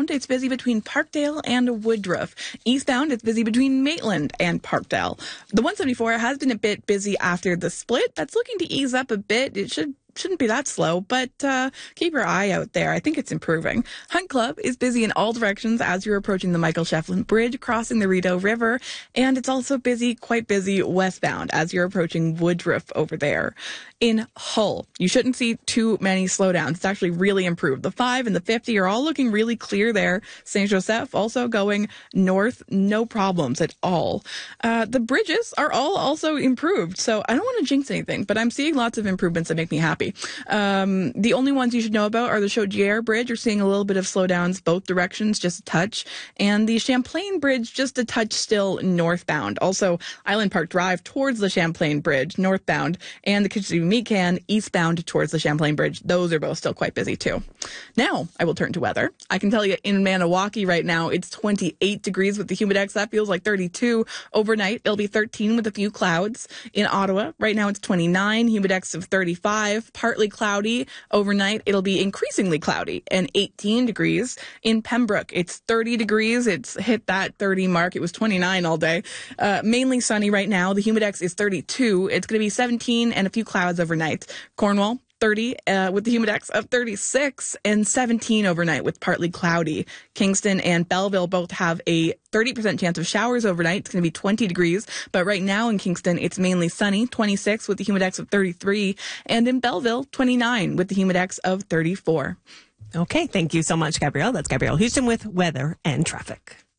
Westbound, it's busy between Parkdale and Woodruff. Eastbound, it's busy between Maitland and Parkdale. The 174 has been a bit busy after the split. That's looking to ease up a bit. It shouldn't be that slow, but keep your eye out there. I think it's improving. Hunt Club is busy in all directions as you're approaching the Michael Shefflin Bridge, crossing the Rideau River, and it's also busy, quite busy westbound as you're approaching Woodruff over there. In Hull, you shouldn't see too many slowdowns. It's actually really improved. The 5 and the 50 are all looking really clear there. Saint Joseph also going north, no problems at all. The bridges are all also improved, so I don't want to jinx anything, but I'm seeing lots of improvements that make me happy. The only ones you should know about are the Chaudière Bridge. You're seeing a little bit of slowdowns both directions, just a touch, and the Champlain Bridge, just a touch still northbound. Also, Island Park Drive towards the Champlain Bridge, northbound, and the Kitchissippi Meat Can eastbound towards the Champlain Bridge. Those are both still quite busy too. Now, I will turn to weather. I can tell you in Maniwaki right now, it's 28 degrees with the humidex. That feels like 32. Overnight, it'll be 13 with a few clouds. In Ottawa, right now it's 29, humidex of 35, partly cloudy. Overnight, it'll be increasingly cloudy and 18 degrees. In Pembroke, it's 30 degrees. It's hit that 30 mark. It was 29 all day. Mainly sunny right now. The humidex is 32. It's going to be 17 and a few clouds overnight. Cornwall, 30 with the humidex of 36 and 17 overnight with partly cloudy. Kingston and Belleville both have a 30% chance of showers overnight. It's going to be 20 degrees, but right now in Kingston, it's mainly sunny, 26 with the humidex of 33, and in Belleville, 29 with the humidex of 34. Okay, thank you so much, Gabrielle. That's Gabrielle Houston with weather and traffic.